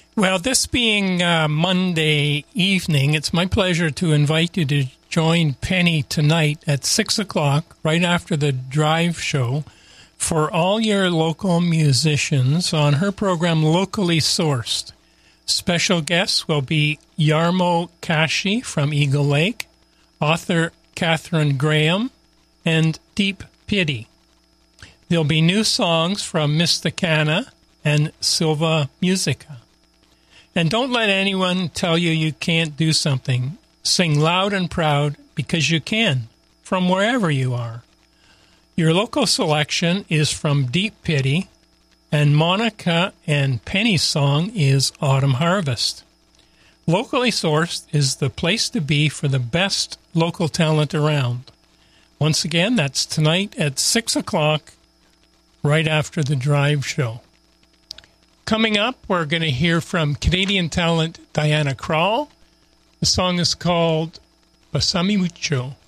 Well, this being Monday evening, it's my pleasure to invite you to join Penny tonight at 6 o'clock, right after the drive show, for all your local musicians on her program Locally Sourced. Special guests will be Yarmo Kashi from Eagle Lake, author Catherine Graham, and Deep Pity. There'll be new songs from Mysticana and Silva Musica. And don't let anyone tell you you can't do something. Sing loud and proud because you can, from wherever you are. Your local selection is from Deep Pity, and Monica and Penny's song is Autumn Harvest. Locally Sourced is the place to be for the best local talent around. Once again, that's tonight at 6 o'clock, right after the drive show. Coming up, we're going to hear from Canadian talent Diana Krall. The song is called Basami Mucho.